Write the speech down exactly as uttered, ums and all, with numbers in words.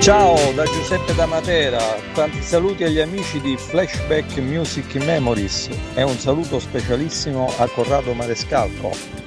Ciao da Giuseppe da Matera, tanti saluti agli amici di Flashback Music Memories e un saluto specialissimo a Corrado Marescalco.